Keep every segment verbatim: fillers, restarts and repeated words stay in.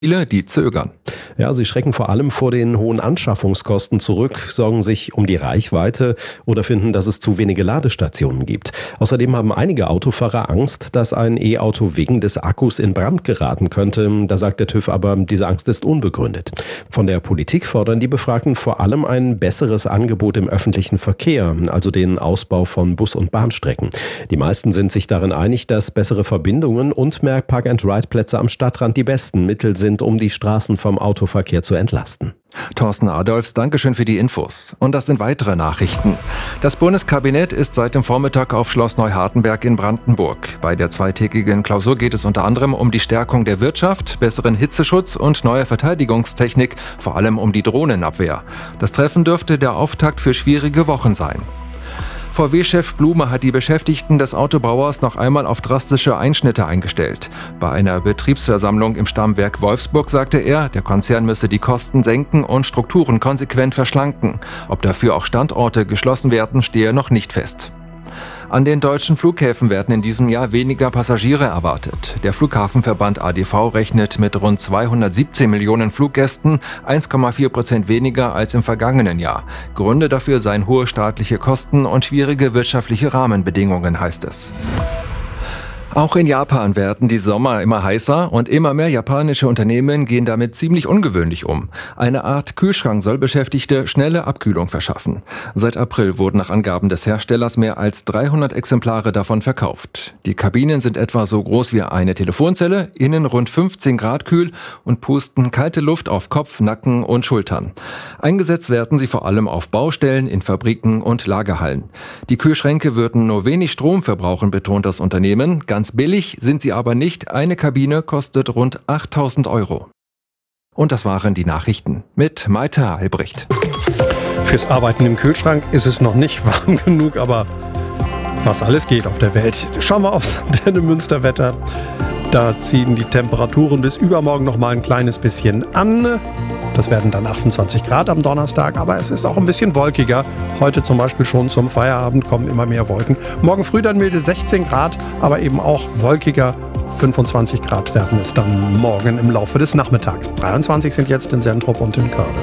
Viele, die zögern. Ja, sie schrecken vor allem vor den hohen Anschaffungskosten zurück, sorgen sich um die Reichweite oder finden, dass es zu wenige Ladestationen gibt. Außerdem haben einige Autofahrer Angst, dass ein E-Auto wegen des Akkus in Brand geraten könnte. Da sagt der TÜV aber, diese Angst ist unbegründet. Von der Politik fordern die Befragten vor allem ein besseres Angebot im öffentlichen Verkehr, also den Ausbau von Bus- und Bahnstrecken. Die meisten sind sich darin einig, dass bessere Verbindungen und mehr Park-and-Ride-Plätze am Stadtrand die besten Mittel sind, um die Straßen vom Autoverkehr zu entlasten. Thorsten Adolfs, Dankeschön für die Infos. Und das sind weitere Nachrichten. Das Bundeskabinett ist seit dem Vormittag auf Schloss Neuhardenberg in Brandenburg. Bei der zweitägigen Klausur geht es unter anderem um die Stärkung der Wirtschaft, besseren Hitzeschutz und neue Verteidigungstechnik, vor allem um die Drohnenabwehr. Das Treffen dürfte der Auftakt für schwierige Wochen sein. V W-Chef Blume hat die Beschäftigten des Autobauers noch einmal auf drastische Einschnitte eingestellt. Bei einer Betriebsversammlung im Stammwerk Wolfsburg sagte er, der Konzern müsse die Kosten senken und Strukturen konsequent verschlanken. Ob dafür auch Standorte geschlossen werden, stehe noch nicht fest. An den deutschen Flughäfen werden in diesem Jahr weniger Passagiere erwartet. Der Flughafenverband A D V rechnet mit rund zweihundertsiebzehn Millionen Fluggästen, eins Komma vier Prozent weniger als im vergangenen Jahr. Gründe dafür seien hohe staatliche Kosten und schwierige wirtschaftliche Rahmenbedingungen, heißt es. Auch in Japan werden die Sommer immer heißer und immer mehr japanische Unternehmen gehen damit ziemlich ungewöhnlich um. Eine Art Kühlschrank soll Beschäftigte schnelle Abkühlung verschaffen. Seit April wurden nach Angaben des Herstellers mehr als dreihundert Exemplare davon verkauft. Die Kabinen sind etwa so groß wie eine Telefonzelle, innen rund fünfzehn Grad kühl und pusten kalte Luft auf Kopf, Nacken und Schultern. Eingesetzt werden sie vor allem auf Baustellen, in Fabriken und Lagerhallen. Die Kühlschränke würden nur wenig Strom verbrauchen, betont das Unternehmen. Ganz billig sind sie aber nicht. Eine Kabine kostet rund achttausend Euro. Und das waren die Nachrichten mit Maite Albrecht. Fürs Arbeiten im Kühlschrank ist es noch nicht warm genug, aber was alles geht auf der Welt. Schauen wir aufs Antenne Münster Wetter. Da ziehen die Temperaturen bis übermorgen noch mal ein kleines bisschen an. Das werden dann achtundzwanzig Grad am Donnerstag, aber es ist auch ein bisschen wolkiger. Heute zum Beispiel schon zum Feierabend kommen immer mehr Wolken. Morgen früh dann milde sechzehn Grad, aber eben auch wolkiger. fünfundzwanzig Grad werden es dann morgen im Laufe des Nachmittags. dreiundzwanzig sind jetzt in Sentrup und in Körbe.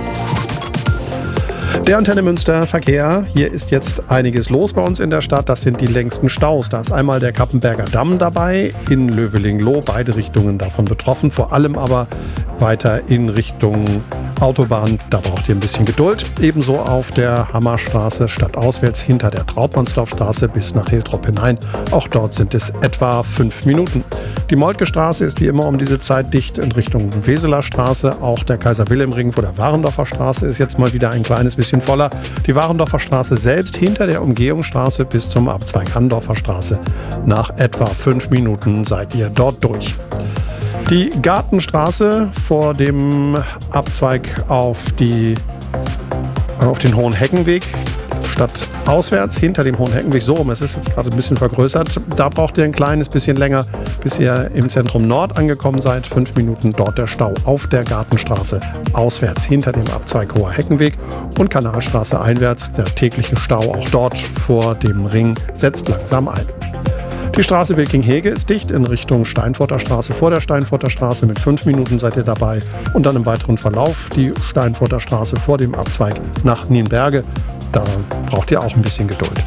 Der Antenne Münster Verkehr. Hier ist jetzt einiges los bei uns in der Stadt. Das sind die längsten Staus. Da ist einmal der Kappenberger Damm dabei, in Löweling-Loh, beide Richtungen davon betroffen. Vor allem aber weiter in Richtung Autobahn. Da braucht ihr ein bisschen Geduld. Ebenso auf der Hammerstraße stadtauswärts hinter der Trautmannsdorfstraße bis nach Hiltrop hinein. Auch dort sind es etwa fünf Minuten. Die Moltke Straße ist wie immer um diese Zeit dicht in Richtung Weseler Straße. Auch der Kaiser-Wilhelm-Ring vor der Warendorfer Straße ist jetzt mal wieder ein kleines bisschen voller. Die Warendorfer Straße selbst hinter der Umgehungsstraße bis zum Abzweig Handorfer Straße. Nach etwa fünf Minuten seid ihr dort durch. Die Gartenstraße vor dem Abzweig auf, die, auf den Hohen Heckenweg, statt auswärts hinter dem Hohen Heckenweg, so rum, es ist jetzt gerade ein bisschen vergrößert, da braucht ihr ein kleines bisschen länger, bis ihr im Zentrum Nord angekommen seid. Fünf Minuten dort der Stau auf der Gartenstraße auswärts hinter dem Abzweig Hoher Heckenweg und Kanalstraße einwärts. Der tägliche Stau auch dort vor dem Ring setzt langsam ein. Die Straße Wilking-Hege ist dicht in Richtung Steinfurter Straße vor der Steinfurter Straße. Mit fünf Minuten seid ihr dabei. Und dann im weiteren Verlauf die Steinfurter Straße vor dem Abzweig nach Nienberge. Da braucht ihr auch ein bisschen Geduld.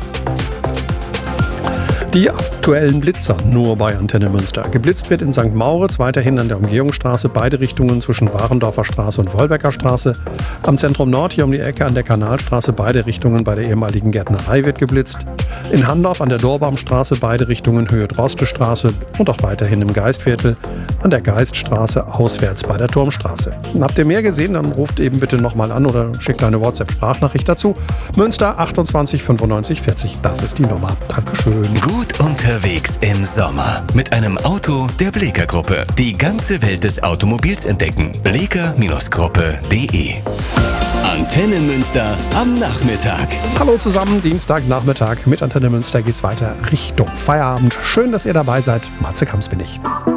Die aktuellen Blitzer nur bei Antenne Münster. Geblitzt wird in Sankt Mauritz, weiterhin an der Umgehungsstraße, beide Richtungen zwischen Warendorfer Straße und Wolbecker Straße. Am Zentrum Nord, hier um die Ecke an der Kanalstraße, beide Richtungen bei der ehemaligen Gärtnerei wird geblitzt. In Handorf an der Dorbaumstraße, beide Richtungen Höhe Drostestraße und auch weiterhin im Geistviertel an der Geiststraße auswärts bei der Turmstraße. Habt ihr mehr gesehen, dann ruft eben bitte nochmal an oder schickt eine WhatsApp-Sprachnachricht dazu. Münster achtundzwanzig fünfundneunzig vierzig, das ist die Nummer. Dankeschön. Gut unterwegs im Sommer mit einem Auto der Bleeker Gruppe. Die ganze Welt des Automobils entdecken. bleeker Gruppe punkt de. Antenne Münster am Nachmittag. Hallo zusammen, Dienstagnachmittag mit Antenne Münster geht's weiter Richtung Feierabend. Schön, dass ihr dabei seid. Matze Kamps bin ich.